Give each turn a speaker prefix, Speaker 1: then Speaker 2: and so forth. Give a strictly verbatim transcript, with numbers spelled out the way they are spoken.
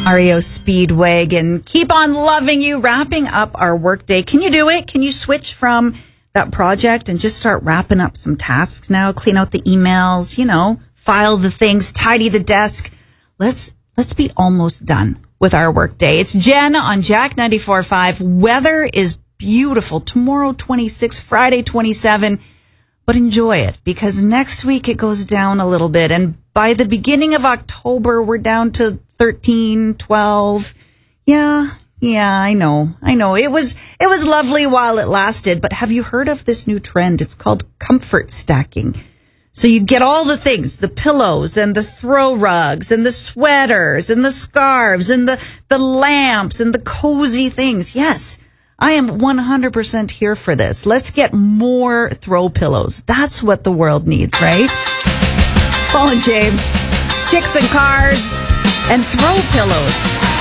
Speaker 1: R E O Speedwagon. Keep on loving you. Wrapping up our workday. Can you do it? Can you switch from that project and just start wrapping up some tasks now? Clean out the emails, you know, file the things, tidy the desk. Let's let's be almost done with our workday. It's Jen on Jack ninety-four point five. Weather is beautiful. Tomorrow twenty-six, Friday twenty-seven. But enjoy it, because next week it goes down a little bit. And by the beginning of October, we're down to thirteen, twelve. Yeah, yeah, I know. I know. It was it was lovely while it lasted. But have you heard of this new trend? It's called comfort stacking. So you get all the things, the pillows and the throw rugs and the sweaters and the scarves and the, the lamps and the cozy things. Yes. I am one hundred percent here for this. Let's get more throw pillows. That's what the world needs, right? Paul and James, chicks and cars, and throw pillows.